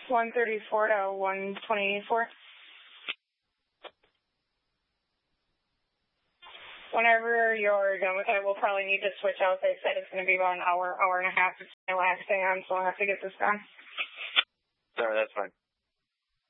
134 to 124. Whenever you're done with it, we'll probably need to switch out. They said it's going to be about an hour, hour and a half. It's my last day on, so I'll have to get this done. Sorry, that's fine.